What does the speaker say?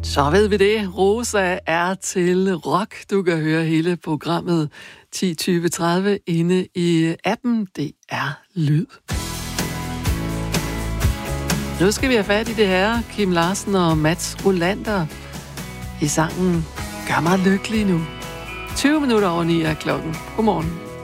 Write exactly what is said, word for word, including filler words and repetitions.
Så ved vi det. Rosa er til rock. Du kan høre hele programmet ti tyve tredive inde i appen. Det er lyd. Nu skal vi have fat i det her. Kim Larsen og Mats Rolander i sangen Gør mig lykkelig nu. tyve minutter over ni er klokken. Godmorgen.